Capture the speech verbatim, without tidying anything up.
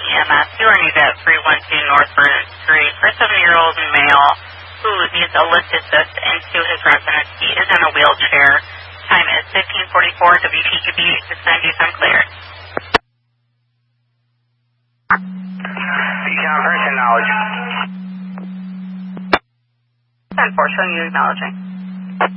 E M S. You are needed at three one two North Vernon Street for a seven-year-old male who needs a lift assist into his residence. He is in a wheelchair. Time is fifteen forty-four. W P Q B six ninety-seven clear. Beacon operation knowledge. ten four, showing you acknowledging.